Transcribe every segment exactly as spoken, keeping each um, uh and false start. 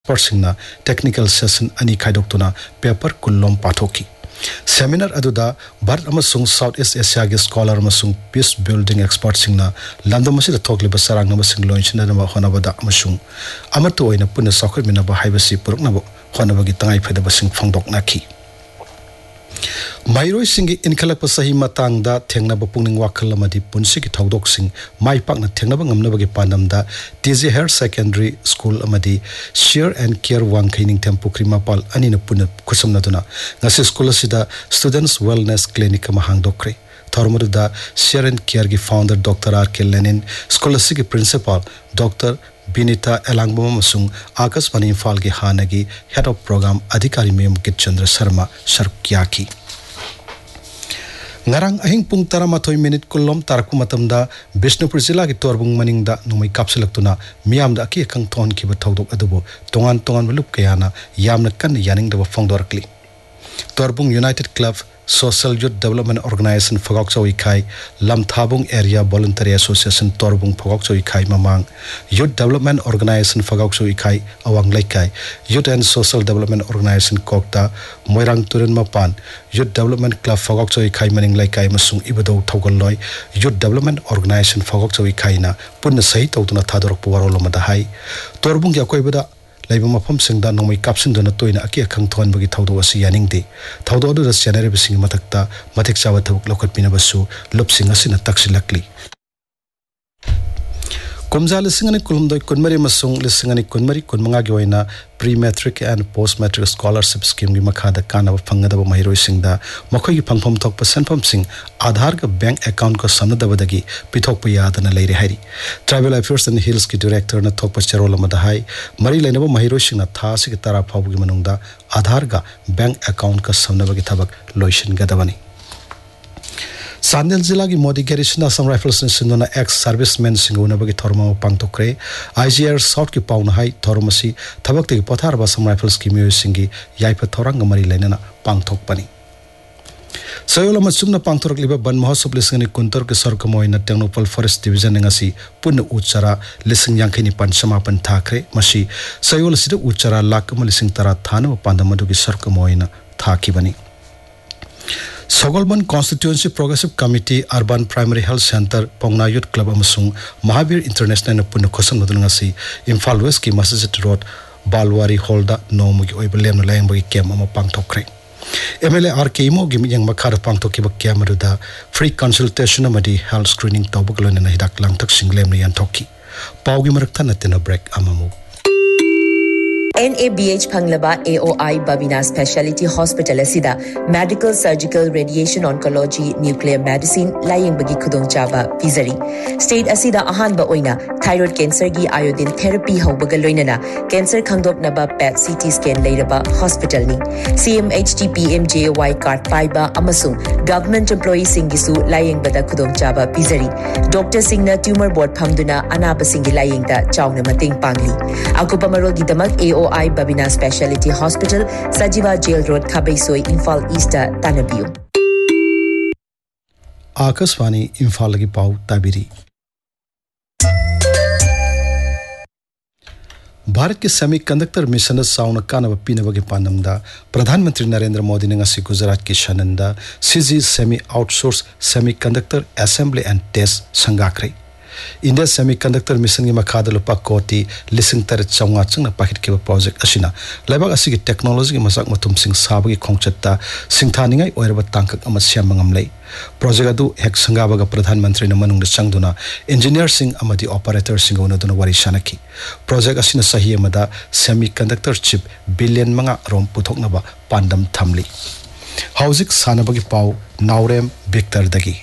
Persingna technical session ani khaidokuna paper kullom pathoki seminar aduda Bharat amasung Southeast Asia gi scholar amasung peace building expert singna landamasi thokliba sarang namasing loinchina na honabada amasung amatu oina punna sakhir minaba haibasi puruknabo honabagi tangai phedaba sing phangdokna ki Mairoi singi inkhalakpa sahi matangda thengnaba pungning wakhal amadi punsi ki thaudok sing mai pakna thengnaba ngamnabagi pandamda T J Higher Secondary School amadi Share and Care Wangkhaining Tempukri Mapal anina punna khusamnaduna ngasi school asida Students Wellness Clinic ma hangdokre thormaduda Share and Care gi founder Doctor R K Lenin school asigi principal Doctor Binita Elangbom amasung Akashvani Imphal gi hanagi head of program adhikari Mem Kitchandra Sharma Sharkyaki Ngarang ahing pung taramathoi minute kullom tarku matamda Bishnupur jila gi torbung maningda numai kapsalaktuna miyamda ki khang thon ki ba thodok adubo tongan tongan lup kayana yamna kan yaning da phongdorkli Torbung United Club Social Youth Development Organization Phogokchoi Khai Lamthabung Area Voluntary Association Torbung Phogokchoi Khai Mamang Youth Development Organization Phogokchoi Khai Awang Laikai Youth and Social Development Organization Kokta Moirang Turin Mapan Youth Development Club Phogokchoi Khai Maning Laikai Masung Ibado Thogaloi Youth Development Organization Phogokchoi Khai na punna sahi tawtuna thadorok puwarolomada hai Torbung yakoibada Laiba mafam singda nomai kapsin dona toina aki akhang thon bagi thawdo asi yaningde thawdo adu ras chanere bising matakta mathik chawa thabuk lokhat pina basu lopsing asina taksilakli Komja lisingani kulumdoi kunmari masung lisingani kunmari kunmanga gi oina pre-matric and post-matric scholarship scheme gi makhada kana phangadaba mahiroi singda makhoi gi phangpham thokpa senpham sing Aadhaar ga bank account ko samnadabadagi pithokpa yadana leire hari Tribal Affairs and Hills ki director na thokpa cherola madahai mari lainaba mahiroi singna tha sig tara phabu gi manungda Aadhaar ga bank account ka samnabagi thabak loishin gadabani Sandel Zilla gi Modi Garrison Assam Rifles Sindona ex servicemen singuna bagi thorma pangtokre I G R South ki pauna hai thormasi thabak te pothar ba Assam Rifles ki myo singi yaipa thorang mari lainana pangthok pani Sayola masumna pangthorok liba ban mahasab lisingani kuntor ke sarkamoy na Tengnopal Forest Division ngasi punna uchara lising yangkhini pan samapan thakre masi sayola sida uchara lak lising tara thana pandamadu ki sarkamoy na thaki bani Sogolban Constituency Progressive Committee Urban Primary Health Center Pongna Youth Club amasung Mahabir International na punna khosam nadul ngasi Imphal West ki Masjid Road Balwari Hall da nomugi oibelem na layang bagi kem ama pangthokre M L A R K Imo gi yang makhar pangthoki ba kem da free consultation amadi health screening tawbaglo na hidak langthak singlem na yan thoki pawgi marak thana tena break amamu N A B H Phanglaba A O I Babina Specialty Hospital asida Medical Surgical Radiation Oncology Nuclear Medicine laying bagi khudong chaba pizari State asida ahan ba oina thyroid cancer gi iodine therapy haubaga loinana cancer khangdop naba P E T C T scan leiraba hospital ni C M H T P M J Y card paiba amasung government employee singisu laying bada khudong chaba pizari Doctor Singna tumor board phamduna anaba singi laying da chawna mating pangli akupa marol gi damak A O I Babina Specialty Hospital, Sajiva Jail Road, Khabaisoi, Imphal East, Tanabiu. Akashvani Imphal gi pau tabiri. Bharat ke semiconductor mission sauna kanaba pinaba gi pandamda Pradhan Mantri Narendra Modi ne ngasi Gujarat ki Shananda C G Semi Outsource Semiconductor Assembly and Test sangakre India Semiconductor Mission gi makhada lupa koti lising tar chawnga chungna pakhit ke project asina laibak asigi technology gi masak matum sing sabagi khongchatta singthaningai oiraba tangkak ama siamangam lei project adu hek sangaba ga Pradhan Mantri na manung de changduna engineer sing amadi operator sing ona duna wari sanaki project asina sahi amada semiconductor chip billion manga rom puthokna ba pandam thamli hauzik sanabagi pau naurem Victor dagi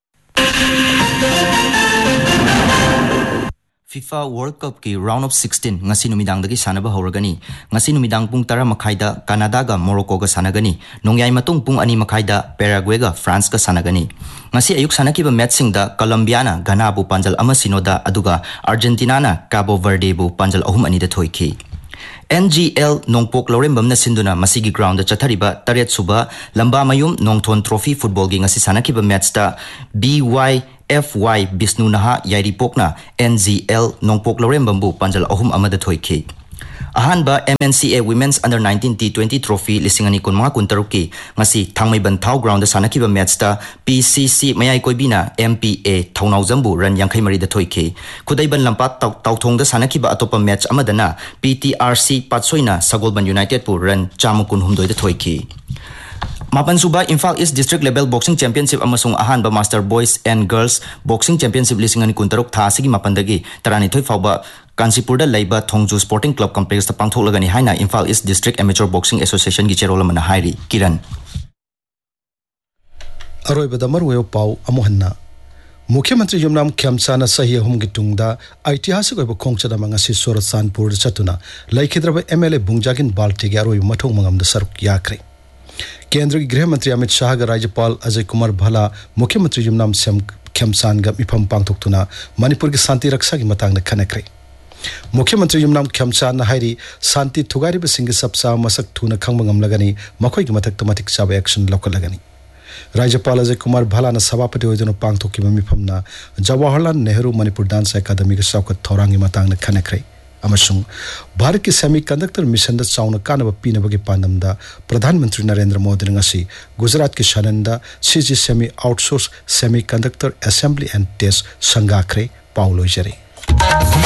FIFA World Cup ki round of sixteen ngasi numidang dagi sanaba horagani ngasi numidang pung tara makhaida Canada ga Morocco ga sanagani nongyai matung pung ani makhaida Paraguay ga France ga sanagani ngasi ayuk sanaki ba matching da Colombia na Ghana bu panjal ama sinoda aduga Argentina na Cabo Verde bu panjal ahum ani da thoiki N G L Nongpok Lorembam na sinduna masigi ground da chathariba taret suba lamba mayum Nongthon Trophy football gi ngasi sanaki ba match da B Y F Y Bisnu Naha Yairi Pokna N Z L Nongpok Lorembambu panjal ahum amada thoiki Ahanba M N C A Women's Under nineteen T twenty Trophy lisingani kun mga kuntaruki ngasi Thangmaiban Thau ground da sanakiba match ta P C C mayai koibina M P A Thaunau Jambu ran yankai mari da thoike Khudaiban lampat tauthong da sanakiba atopa match amadana P T R C Patsoina Sagolban United pu ran chamukun humdoi da thoike Mapan Suba Imphal East District Level Boxing Championship amasung ahanba Master Boys and Girls Boxing Championship lisingani kuntaruk tha asigi mapandagi tarani thoi fauba Kansipurda Laiba Thongju Sporting Club Complex ta pangtholagani haina Imphal East District Amateur Boxing Association gi cherola mana hairi Kiran Aroi badamar weo pau amohanna Mukhyamantri Yumnam Khyamchana sahi ahum gi tungda aitihasik oiba khongchada mangasi Soratsanpur chatuna laikhidraba M L A Bungjagin Balti gi aroi mathong mangam da saruk yakre Kendra Gृह मंत्री अमित शाह का राज्यपाल अजय कुमार भला मुख्यमंत्री Yumnam same खेमसान का मिफम पांगथोक्तुना मणिपुर की शांति रक्षा की मतांग ने खनखरे मुख्यमंत्री युमनाम खेमसान हाइरी शांति थुगारी बसिंग सबसा मसक थुना खंगमंगम लगनी मखोई की मथक तमतिक चाब एक्शन लौक लगनी राज्यपाल अजय कुमार भला न सभापति होइदनो पांगथोकी मिफमना जवाहरलाल नेहरू मणिपुर डांस अकादमी के सौकत थौरांग की मतांग ने खनखरे अमसुंग भारत के सेमीकंडक्टर मिशन दा चाउना कानब पीनबगे पांदमदा प्रधानमंत्री नरेंद्र मोदी ngasi गुजरात के शानंदा CG semi outsource semiconductor assembly and test संगाखरे Paulo जरे